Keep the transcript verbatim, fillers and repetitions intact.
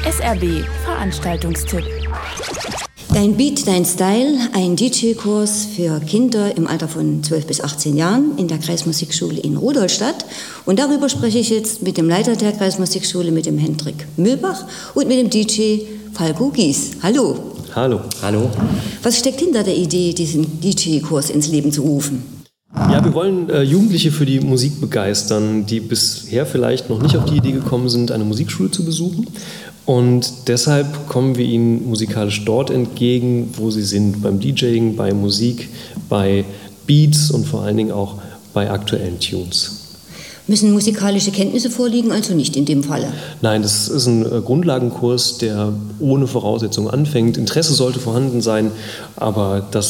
S R B Veranstaltungstipp. Dein Beat, dein Style, ein D J-Kurs für Kinder im Alter von zwölf bis achtzehn Jahren in der Kreismusikschule in Rudolstadt. Und darüber spreche ich jetzt mit dem Leiter der Kreismusikschule, mit dem Hendrik Mühlbach und mit dem D J Falco Gies. Hallo. Hallo. Hallo. Was steckt hinter der Idee, diesen D J-Kurs ins Leben zu rufen? Ja, wir wollen äh, Jugendliche für die Musik begeistern, die bisher vielleicht noch nicht auf die Idee gekommen sind, eine Musikschule zu besuchen. Und deshalb kommen wir ihnen musikalisch dort entgegen, wo sie sind, beim DJing, bei Musik, bei Beats und vor allen Dingen auch bei aktuellen Tunes. Müssen musikalische Kenntnisse vorliegen, also nicht in dem Falle? Nein, das ist ein äh, Grundlagenkurs, der ohne Voraussetzungen anfängt. Interesse sollte vorhanden sein, aber das